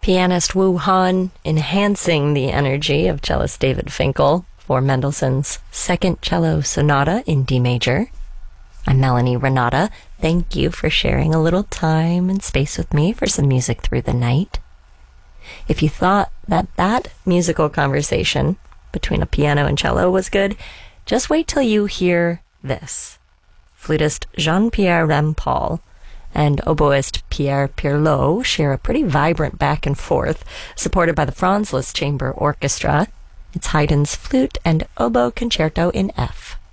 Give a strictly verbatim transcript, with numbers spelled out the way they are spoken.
Pianist Wu Han enhancing the energy of cellist David Finkel for Mendelssohn's Second Cello Sonata in D major. I'm Melanie Renata. Thank you for sharing a little time and space with me for some music through the night. If you thought that that musical conversation between a piano and cello was good, just wait till you hear this. Flutist Jean-Pierre Rampal and oboist Pierre Pirlot share a pretty vibrant back and forth, supported by the Franz Liszt Chamber Orchestra. It's Haydn's Flute and Oboe Concerto in F.